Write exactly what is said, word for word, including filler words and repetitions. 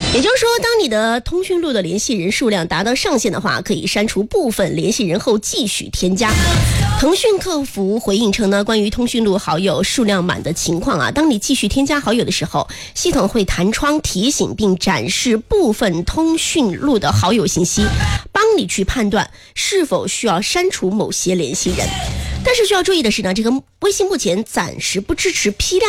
也就是说，当你的通讯录的联系人数量达到上限的话，可以删除部分联系人后继续添加。腾讯客服回应称呢，关于通讯录好友数量满的情况啊，当你继续添加好友的时候，系统会弹窗提醒并展示部分通讯录的好友信息，帮你去判断是否需要删除某些联系人。但是需要注意的是呢，这个微信目前暂时不支持批量